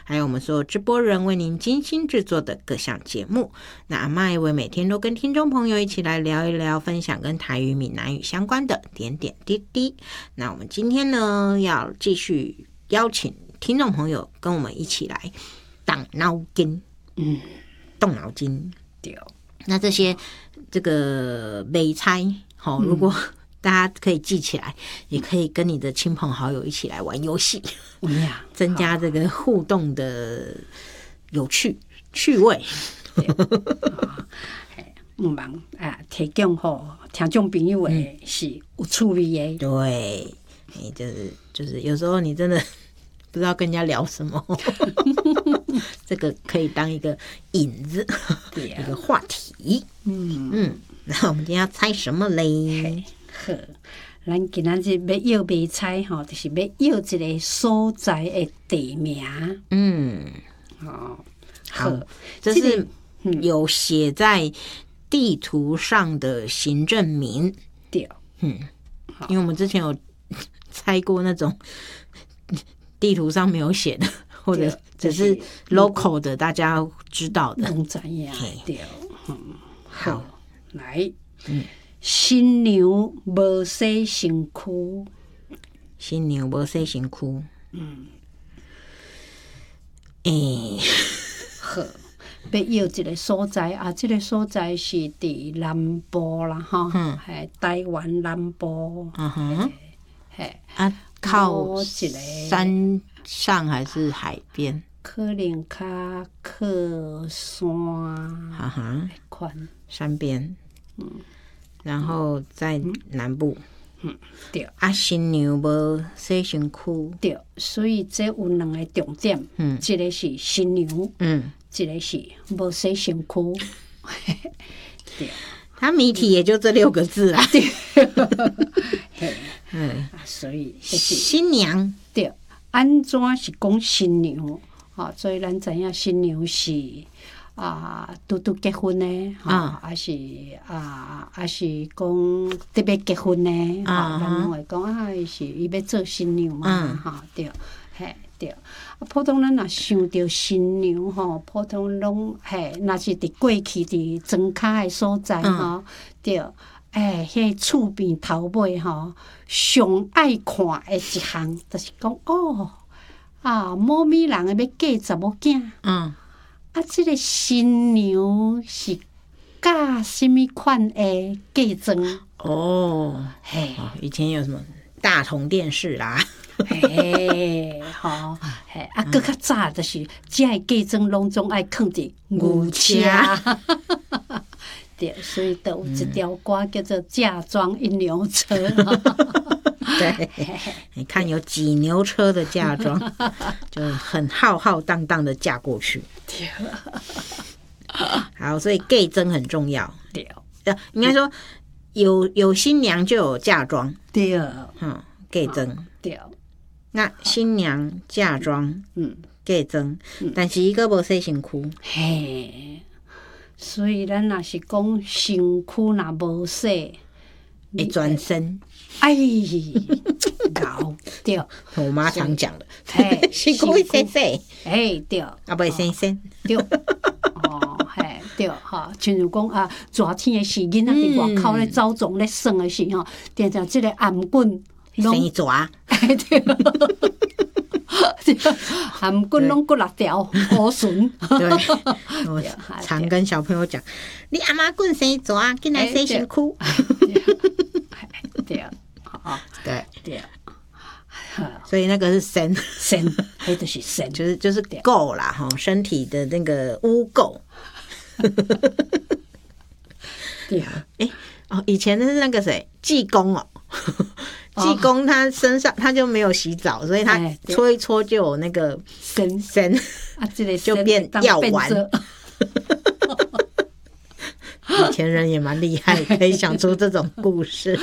还有我们所有直播人为您精心制作的各项节目。那阿嬷也会每天都跟听众朋友一起来聊一聊，分享跟台语、闽南语相关的点点滴滴。那我们今天呢，要继续邀请听众朋友跟我们一起来动脑筋，动脑筋。 对， 那这个美猜，如果大家可以记起来，也可以跟你的亲朋好友一起来玩游戏，增加这个互动的有趣味。 唔忙啊，提供听众朋友的是有趣味的。 对，就是有时候你真的不知道跟人家聊什么，这个可以当一个引子，一个话题。那我们今天要猜什么嘞？ 好，咱今仔日要邀卖猜就是要邀一个所在的地名。 好，这是有写在地图上的行政名。 对， 因为我们之前有猜过那种地图上没有写的，或者只是 local 的，大家知道的。 拢知影。对，好，来，新娘无洗身躯， 新娘无洗身躯。 好，要邀一个所在啊，这个所在是伫南部啦，台湾南部。 靠山上还是海边？ 可能较靠山款山边。然后在南部。 对。 新娘无洗身躯。 对，所以这有两个重点。一个是新娘，一个是无洗身躯。对。 它谜题也就这6个字啦。对。 所以新娘。 对，安怎是讲新娘？所以咱知影新娘是拄结婚的，还是讲特别结婚的，咱拢会讲伊要做新娘嘛，对，对。普通咱若想到新娘普通拢若是伫过去伫庄脚的所在对。迄厝边头尾上爱看的一项，就是讲某咪人要嫁查某囝，这个新娘是嫁什么款的嫁妆？ 以前有什么大同电视啦， 搁较早就是这个嫁妆拢总爱放伫牛车。对，所以都有一条歌叫做《嫁妆一牛车》。 对，你看有几牛车的嫁妆，就很浩浩荡荡的嫁过去。 对， 好，所以嫁妆很重要。 对， 应该说有新娘就有嫁妆。 对， 嫁妆。 对， 那新娘嫁妆，嫁妆，但是伊个无洗身躯。 所以咱若是讲身躯若无洗， 会全身。 对， 我妈常讲的，身躯会洗洗。 对， 不会生身。 对，对，亲像讲热天的时，囡仔伫外口咧走总咧耍的时定定这个颔棍生蛇。 颔棍拢过6条乌绳。 对，我常跟小朋友讲，你阿妈棍生蛇，进来洗身躯。 对，对， 所以那个是身， 那就是身， 就是垢啦，身体的那个污垢。 对， 以前的是那个谁，济公济公他身上他就没有洗澡，所以他搓一搓就有那个身这个就变药丸。以前人也蛮厉害，可以想出这种故事。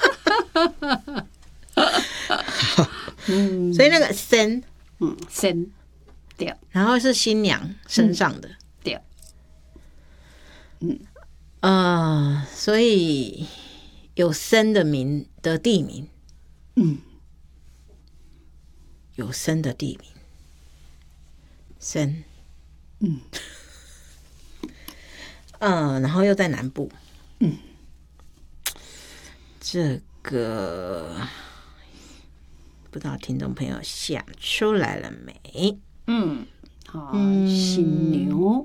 所以那个身， 对， 然后是新娘身上的， 对， 所以有身的地名，有身的地名， 生，然后又在南部，这个不知道听众朋友想出来了没？ 新牛，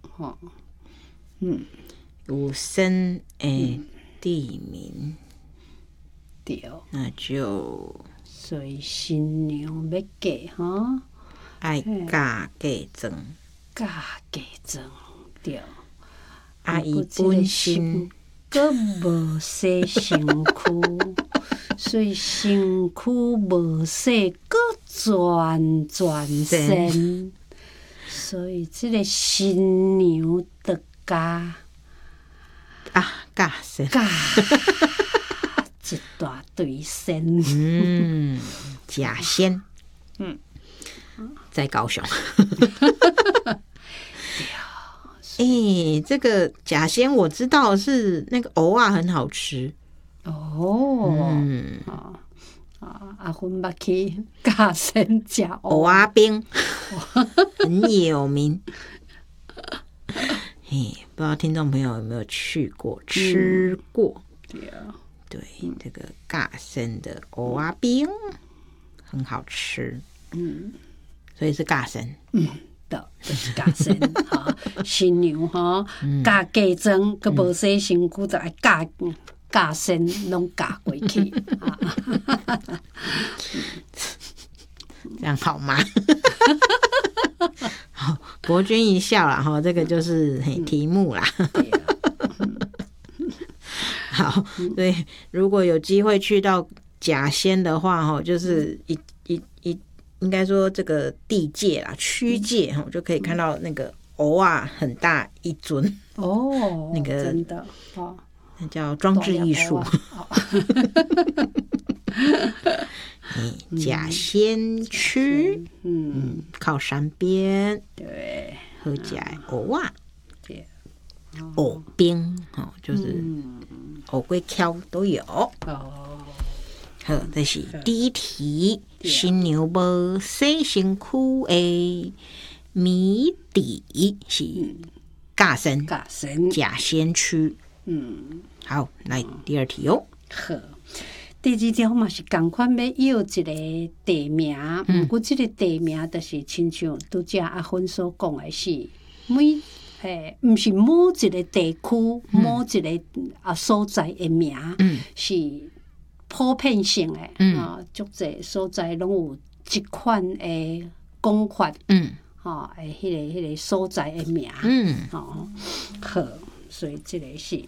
有生的地名， 对， 那就所以新娘要嫁哈， 爱嫁嫁妆， 嫁嫁妆对。 伊本身个无洗身躯，所以身躯无洗，个全身，所以这个新娘的嫁嫁身， 嫁一大堆身， 假仙，在高雄。这个假仙我知道是那个蚵仔很好吃阿芬捌去假仙食蚵仔冰，很有名。不知道听众朋友有没有去过吃过？对，这个假仙的蚵仔冰很好吃，所以是假仙。 就是嫁身哈，新娘哈，嫁嫁妆，佮无洗身躯，就爱嫁身，拢嫁过去。 这样好吗？好，博君一笑啦哈，这个就是题目啦。好，所以如果有机会去到甲仙的话哈，就是应该说这个地界啦、区界哈，就可以看到那个蚵仔很大一尊那个真的那叫装置艺术。甲仙区，靠山边， 对， 好食蚵仔，蚵冰就是蚵龟壳都有。好，这是第一题，新娘无洗身躯的谜底是假身，假仙区。好，来第二题哦。 好，第二条嘛是同款要要一个地名，不过这个地名就是亲像拄则阿芬所讲的是不是某一个地区、某一个所在的名，是普遍性的，足侪所在拢有一款的讲法，迄个所在的名，好，所以这个是，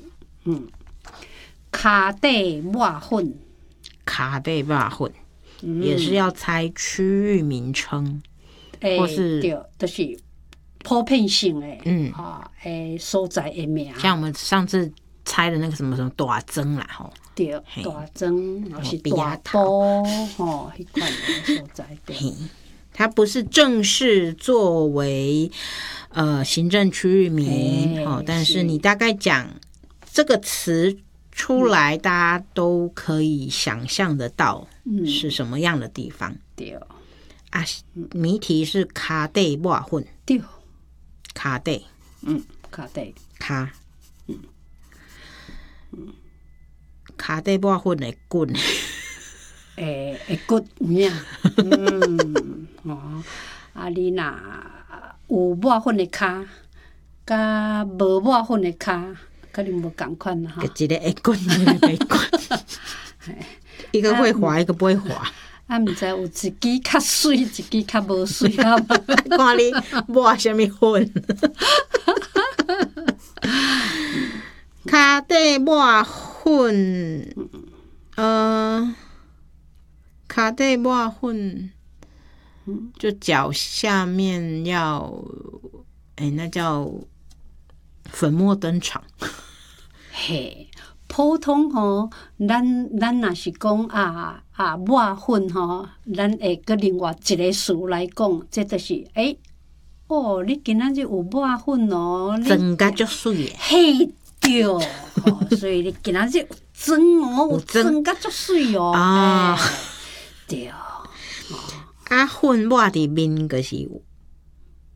卡底抹粉， 卡底抹粉，也是要猜区域名称，或是对，就是普遍性的，所在的名， 像我们上次猜的那个什么大庄啦，吼。 对，大庄或是大埔，迄款的所在。 它不是正式作为行政区域名，但是你大概讲这个词出来，大家都可以想象得到是什么样的地方。 对啊，谜题是卡底抹粉， 对， 卡底， 卡底， 卡，卡底抹粉的滚， 会骨有影，你若有抹粉的骹，甲无抹粉的骹，可能无共款啦哈。 一个会滚，一个袂滚，一个会滑，一个不会滑。 毋知有一支较水，一支较无水啊？ 看你抹什么粉？卡底抹粉，卡底抹粉，就脚下面要，那叫粉墨登场。 嘿，普通咱若是讲抹粉咱会搁另外一个词来讲，这就是你今仔日有抹粉哦， 装甲足水的。 嘿，对，所以你今仔日有装有装甲足水哦。对。 粉抹伫面，就是